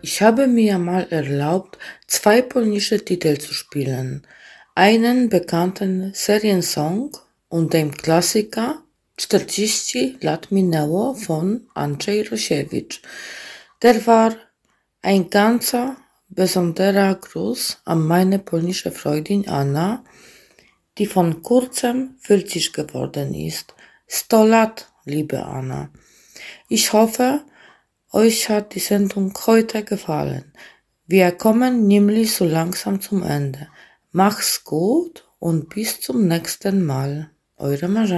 Ich habe mir mal erlaubt, zwei polnische Titel zu spielen. Einen bekannten Seriensong und den Klassiker 40 lat minęło von Andrzej Rosiewicz. Der war ein ganzer besonderer Gruß an meine polnische Freundin Anna, die von kurzem 40 geworden ist. 100 lat, liebe Anna. Ich hoffe, euch hat die Sendung heute gefallen. Wir kommen nämlich so langsam zum Ende. Mach's gut und bis zum nächsten Mal. Eure Marzena.